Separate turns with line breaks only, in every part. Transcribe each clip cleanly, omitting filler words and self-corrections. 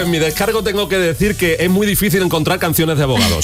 En mi descargo tengo que decir que es muy difícil encontrar canciones de abogados.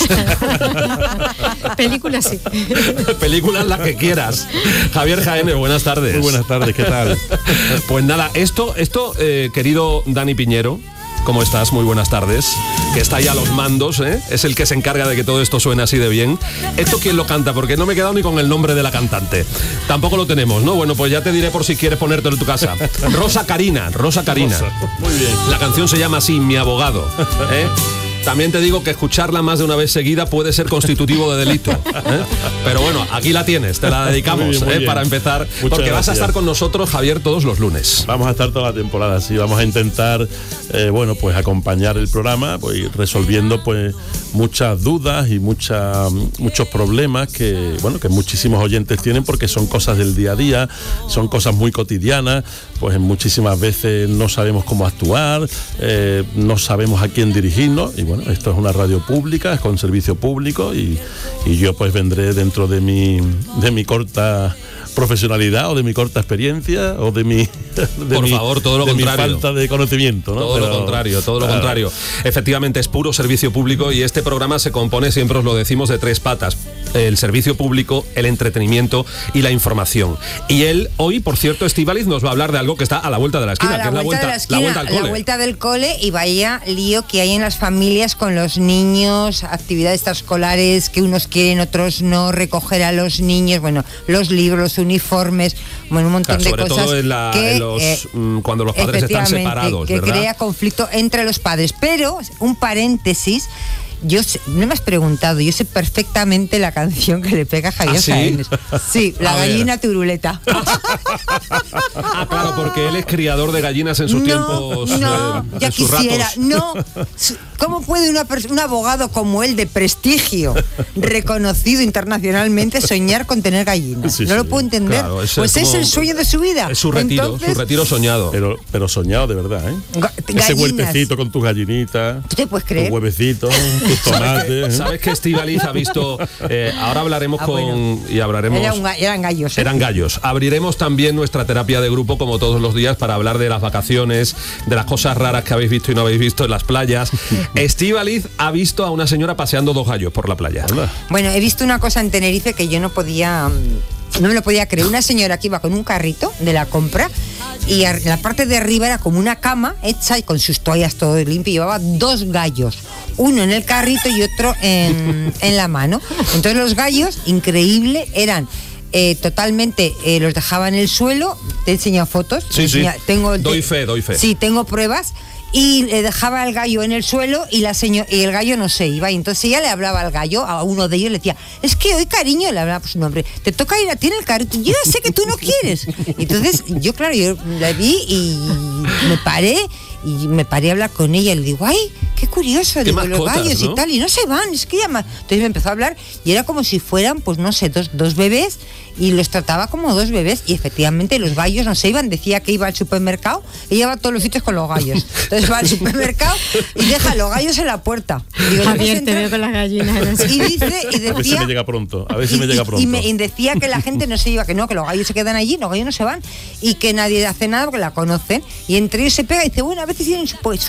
Películas sí.
Películas las que quieras. Javier Jaénes, buenas tardes.
Muy buenas tardes, ¿qué tal?
Pues nada, esto querido Dani Piñero, ¿cómo estás? Muy buenas tardes. Que está ahí a los mandos, ¿eh? Es el que se encarga de que todo esto suene así de bien. ¿Esto quién lo canta? Porque no me he quedado ni con el nombre de la cantante. Tampoco lo tenemos, ¿no? Bueno, pues ya te diré por si quieres ponértelo en tu casa. Rosa Carina.
Rosa. Muy bien.
La canción se llama así, Mi abogado. También te digo que escucharla más de una vez seguida puede ser constitutivo de delito. Pero bueno, aquí la tienes, te la dedicamos
muy bien.
Para empezar.
Muchas
porque
gracias.
Vas a estar con nosotros, Javier, todos los lunes.
Vamos a estar toda la temporada, sí. Vamos a intentar, pues acompañar el programa, pues resolviendo pues muchas dudas y muchos problemas que muchísimos oyentes tienen, porque son cosas del día a día, son cosas muy cotidianas, pues muchísimas veces no sabemos cómo actuar, no sabemos a quién dirigirnos, y bueno, esto es una radio pública, es con servicio público, y yo pues vendré dentro de mi corta profesionalidad o de mi corta experiencia o de mi
todo lo contrario.
Mi falta de conocimiento, ¿no?
Todo lo contrario. Efectivamente, es puro servicio público, y este programa se compone, siempre os lo decimos, de tres patas: el servicio público, el entretenimiento y la información. Y él hoy, por cierto, Estíbaliz, nos va a hablar de algo que está a la vuelta de la esquina, que es la vuelta al cole.
La vuelta del cole, y vaya lío que hay en las familias con los niños, actividades extraescolares que unos quieren, otros no, recoger a los niños, bueno, los libros, los uniformes, bueno, un montón de cosas.
Sobre todo cuando los padres están separados,
que
¿verdad?
crea conflicto entre los padres. Pero, un paréntesis, no me has preguntado, yo sé perfectamente la canción que le pega a Javier Jaénes. Sí, La gallina turuleta.
Claro, porque él es criador de gallinas en sus tiempos.
Ya
sus
quisiera.
ratos.
No. ¿Cómo puede un abogado como él, de prestigio, reconocido internacionalmente, soñar con tener gallinas? No lo puedo entender.
Claro,
pues es el sueño de su vida.
Es su retiro soñado.
Pero soñado de verdad, ¿eh? Ese huertecito con tus gallinitas,
¿tú te puedes creer?
tus huevecitos, tus tomates.
¿Sabes que Estíbaliz ha visto? Ahora hablaremos y hablaremos.
Eran gallos.
Eran gallos. Abriremos también nuestra terapia de grupo, como todos los días, para hablar de las vacaciones, de las cosas raras que habéis visto y no habéis visto en las playas. Estíbaliz ha visto a una señora paseando 2 gallos por la playa.
Bueno, he visto una cosa en Tenerife que yo no me lo podía creer. Una señora que iba con un carrito de la compra, y en la parte de arriba era como una cama hecha y con sus toallas todo limpio, y llevaba 2 gallos, uno en el carrito y otro en la mano. Entonces los gallos, increíble, eran totalmente, los dejaba en el suelo. Te he enseñado fotos.
Sí. Doy fe.
Sí, tengo pruebas. Y le dejaba al gallo en el suelo, y el gallo no se iba. Y entonces ella le hablaba al gallo, a uno de ellos, le decía: es que hoy, cariño, le hablaba por su nombre, te toca ir a ti en el carrito, yo ya sé que tú no quieres. Y entonces yo la vi y me paré a hablar con ella, y le digo: ay, qué curioso, digo, los gallos, ¿no? Y tal, y no se van, es que llama. Entonces me empezó a hablar, y era como si fueran, pues no sé, dos bebés, y los trataba como 2 bebés, y efectivamente los gallos no se iban. Decía que iba al supermercado, ella va a todos los sitios con los gallos. Entonces va al supermercado y deja los gallos en la puerta. Digo,
Javier, te veo con las gallinas.
Y decía,
a ver si me llega pronto.
Y decía que la gente no se iba, que los gallos se quedan allí, los gallos no se van, y que nadie hace nada porque la conocen, y entre ellos se pega y dice: bueno, a veces tienen su